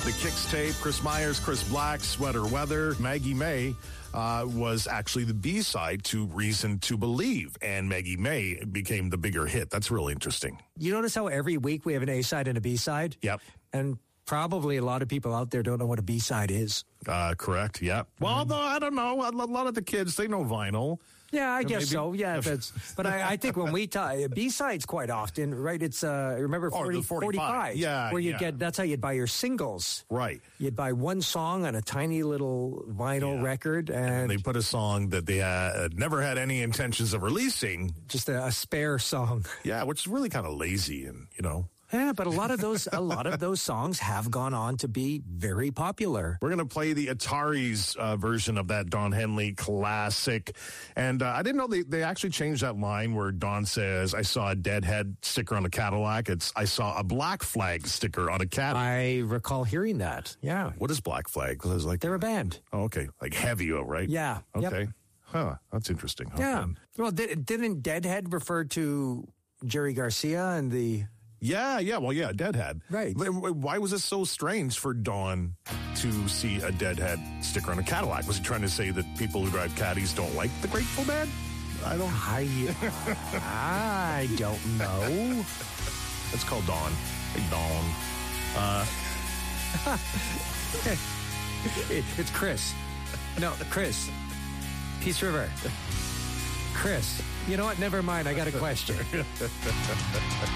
The Kicks tape, Chris Myers, Chris Black, Sweater Weather, Maggie May was actually the B-side to Reason to Believe, and Maggie May became the bigger hit. That's really interesting. You notice how every week we have an A-side and a B-side? Yep. And probably a lot of people out there don't know what a B-side is. Correct, yeah. Well, though, I don't know. A lot of the kids, they know vinyl. Yeah, I guess so. Yeah, but I think when we talk B-sides quite often, right? It's remember 45. Yeah, where you get that's how you'd buy your singles. Right. You'd buy one song on a tiny little vinyl record, and they put a song that they never had any intentions of releasing, just a spare song. Yeah, which is really kind of lazy, and Yeah, but a lot of those songs have gone on to be very popular. We're going to play the Atari's version of that Don Henley classic. And I didn't know they actually changed that line where Don says, I saw a Deadhead sticker on a Cadillac. It's, I saw a Black Flag sticker on a Cadillac. I recall hearing that. Yeah. What is Black Flag? They're a band. Oh, okay. Like Heavy-O, right? Yeah. Okay. Yep. Huh. That's interesting. Okay. Yeah. Well, didn't Deadhead refer to Jerry Garcia and the... Yeah, well, Deadhead. Right. Why was it so strange for Don to see a Deadhead sticker on a Cadillac? Was he trying to say that people who drive Caddies don't like the Grateful Dead? I don't know. It's called Dawn. Hey, Dawn. It's Chris. No, Chris. Peace River. Chris. You know what? Never mind. I got a question.